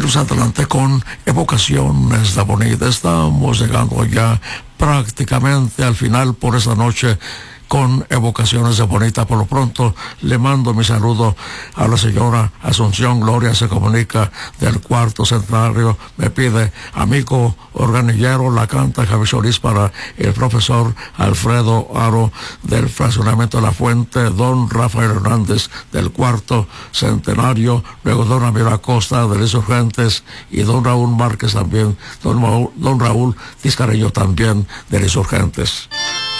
Venimos adelante con Evocaciones de Bonita. Estamos llegando ya prácticamente al final por esta noche con Evocaciones de Bonita. Por lo pronto le mando mi saludo a la señora Asunción Gloria, se comunica del Cuarto Centenario, me pide amigo organillero, la canta Javier Solís para el profesor Alfredo Aro del Fraccionamiento de la Fuente, don Rafael Hernández del Cuarto Centenario, luego don Ramiro Acosta de los Insurgentes y don Raúl Márquez también, don Raúl Tiscareño también de los Insurgentes.